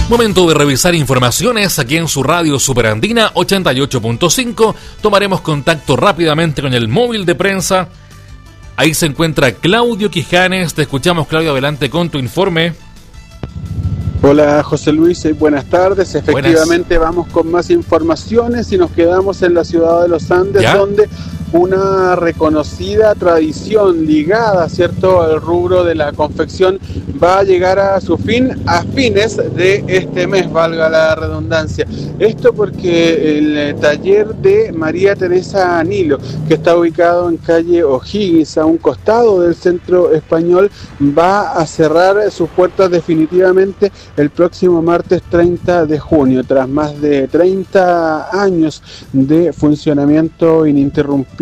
Momento de revisar informaciones aquí en su radio Superandina 88.5. Tomaremos contacto rápidamente con el móvil de prensa. Ahí se encuentra Claudio Quijanes. Te escuchamos, Claudio, adelante con tu informe. Hola José Luis, buenas tardes. Efectivamente vamos con más informaciones y nos quedamos en la ciudad de los Andes, ¿ya? Donde una reconocida tradición ligada, ¿cierto?, al rubro de la confección va a llegar a su fin a fines de este mes, valga la redundancia. Esto porque el taller de María Teresa Nilo, que está ubicado en calle O'Higgins, a un costado del Centro Español, va a cerrar sus puertas definitivamente el próximo martes 30 de junio, tras más de 30 años de funcionamiento ininterrumpido,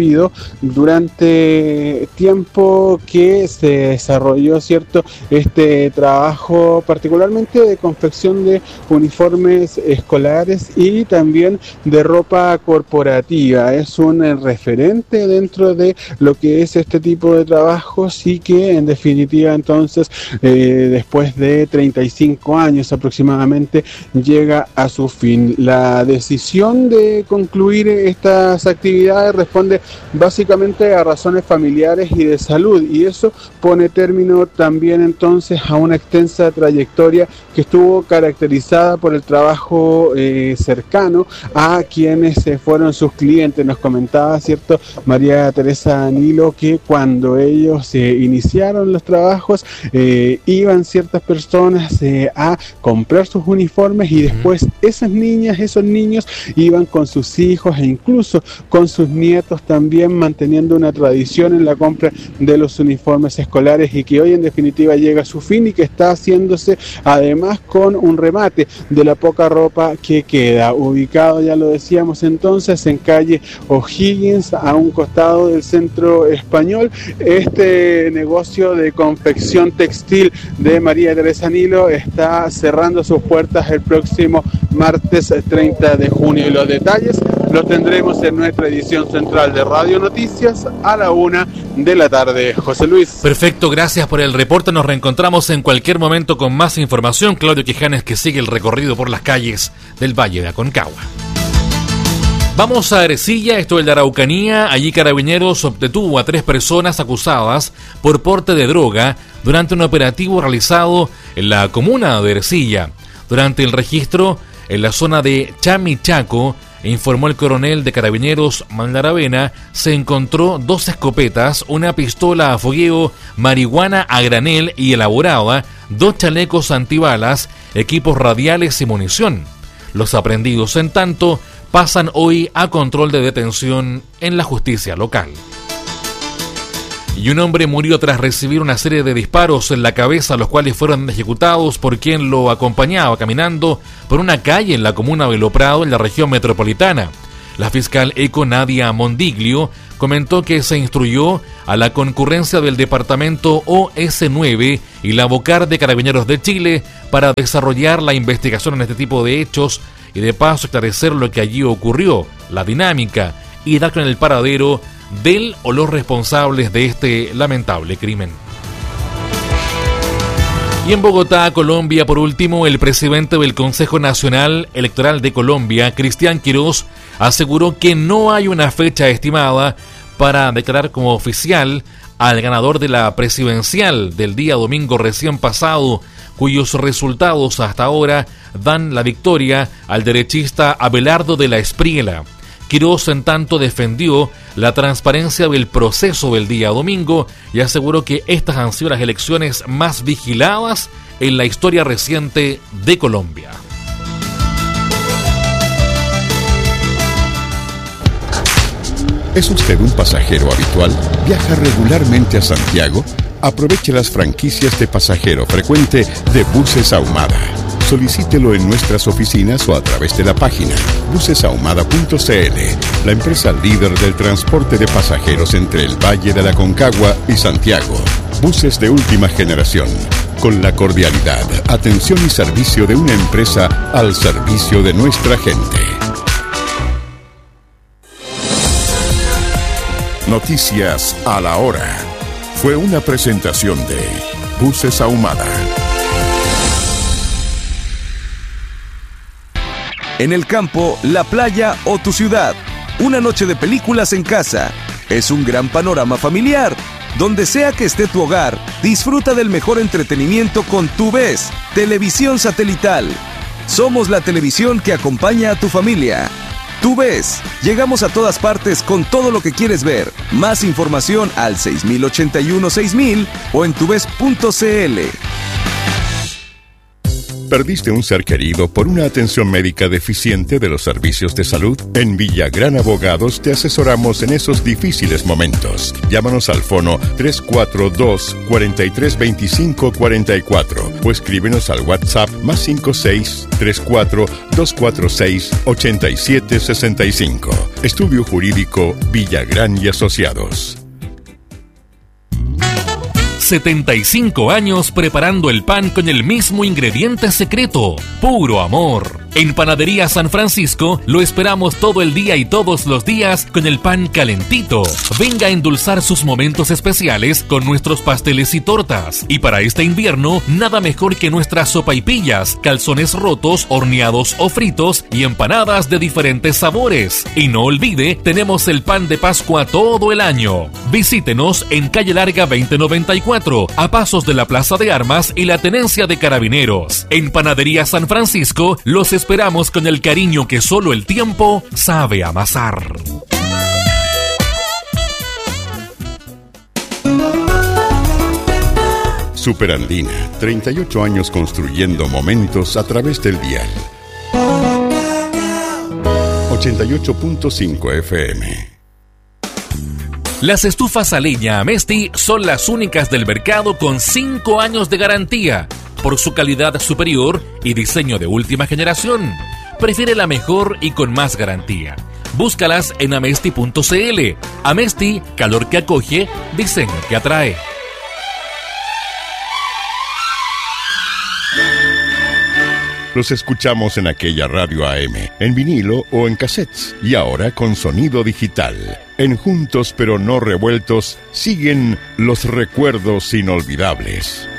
durante tiempo que se desarrolló, ¿cierto?, este trabajo particularmente de confección de uniformes escolares y también de ropa corporativa. Es un referente dentro de lo que es este tipo de trabajos y que en definitiva entonces después de 35 años aproximadamente llega a su fin. La decisión de concluir estas actividades responde básicamente a razones familiares y de salud, y eso pone término también entonces a una extensa trayectoria que estuvo caracterizada por el trabajo cercano a quienes fueron sus clientes. Nos comentaba, ¿cierto?, María Teresa Nilo, que cuando ellos iniciaron los trabajos iban ciertas personas a comprar sus uniformes y después esas niñas, esos niños iban con sus hijos e incluso con sus nietos también, manteniendo una tradición en la compra de los uniformes escolares y que hoy en definitiva llega a su fin y que está haciéndose además con un remate de la poca ropa que queda, ubicado, ya lo decíamos entonces, en calle O'Higgins, a un costado del Centro Español. Este negocio de confección textil de María Teresa Nilo está cerrando sus puertas el próximo martes 30 de junio y los detalles los tendremos en nuestra edición central de Radio Noticias a la 1 de la tarde. José Luis. Perfecto, gracias por el reporte. Nos reencontramos en cualquier momento con más información. Claudio Quijanes, que sigue el recorrido por las calles del Valle de Aconcagua. Vamos a Ercilla, esto es de Araucanía. Allí Carabineros detuvo a 3 personas acusadas por porte de droga durante un operativo realizado en la comuna de Ercilla. Durante el registro en la zona de Chamichaco, informó el coronel de Carabineros Manuel Aravena, se encontró 2 escopetas, una pistola a fogueo, marihuana a granel y elaborada, 2 chalecos antibalas, equipos radiales y munición. Los aprehendidos, en tanto, pasan hoy a control de detención en la justicia local. Y un hombre murió tras recibir una serie de disparos en la cabeza, los cuales fueron ejecutados por quien lo acompañaba caminando por una calle en la comuna de Loprado, en la región metropolitana. La fiscal Eco Nadia Mondiglio comentó que se instruyó a la concurrencia del departamento OS9 y la Bocar de Carabineros de Chile para desarrollar la investigación en este tipo de hechos y de paso esclarecer lo que allí ocurrió, la dinámica y dar con el paradero del o los responsables de este lamentable crimen. Y en Bogotá, Colombia, por último, el presidente del Consejo Nacional Electoral de Colombia, Cristian Quirós, aseguró que no hay una fecha estimada para declarar como oficial al ganador de la presidencial del día domingo recién pasado, cuyos resultados hasta ahora dan la victoria al derechista Abelardo de la Espriela. Quirós, en tanto, defendió la transparencia del proceso del día domingo y aseguró que estas han sido las elecciones más vigiladas en la historia reciente de Colombia. ¿Es usted un pasajero habitual? ¿Viaja regularmente a Santiago? Aproveche las franquicias de pasajero frecuente de Buses Ahumada. Solicítelo en nuestras oficinas o a través de la página bucesahumada.cl, la empresa líder del transporte de pasajeros entre el Valle de Aconcagua y Santiago. Buses de última generación, con la cordialidad, atención y servicio de una empresa al servicio de nuestra gente. Noticias a la hora. Fue una presentación de Buses Ahumada. en el campo, la playa o tu ciudad. Una noche de películas en casa. Es un gran panorama familiar. Donde sea que esté tu hogar, disfruta del mejor entretenimiento con TuVes, televisión satelital. Somos la televisión que acompaña a tu familia. TuVes, llegamos a todas partes con todo lo que quieres ver. Más información al 6081-6000 o en tuves.cl. ¿Perdiste un ser querido por una atención médica deficiente de los servicios de salud? En Villagrán Abogados te asesoramos en esos difíciles momentos. Llámanos al fono 342-4325-44 o escríbenos al WhatsApp +56 34 246 8765. Estudio Jurídico Villagrán y Asociados. 75 años preparando el pan con el mismo ingrediente secreto, puro amor. En Panadería San Francisco lo esperamos todo el día y todos los días con el pan calentito. Venga a endulzar sus momentos especiales con nuestros pasteles y tortas. Y para este invierno, nada mejor que nuestras sopaipillas, calzones rotos, horneados o fritos y empanadas de diferentes sabores. Y no olvide, tenemos el pan de Pascua todo el año. Visítenos en Calle Larga 2094, a pasos de la Plaza de Armas y la Tenencia de Carabineros. En Panadería San Francisco los esperamos con el cariño que solo el tiempo sabe amasar. Superandina, 38 años construyendo momentos a través del dial. 88.5 FM. Las estufas a leña Amesti son las únicas del mercado con 5 años de garantía por su calidad superior y diseño de última generación. Prefiere la mejor y con más garantía. Búscalas en amesti.cl. Amesti, calor que acoge, diseño que atrae. Los escuchamos en aquella radio AM, en vinilo o en cassettes, y ahora con sonido digital. En Juntos pero no revueltos siguen los recuerdos inolvidables.